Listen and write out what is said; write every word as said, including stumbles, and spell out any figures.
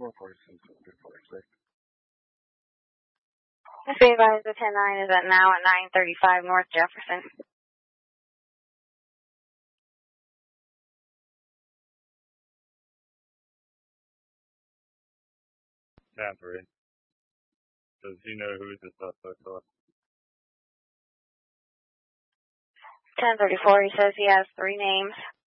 Be advised the ten nine is at now at nine thirty-five North Jefferson. ten three. Does he know who the suspects are? ten thirty-four, he says he has three names.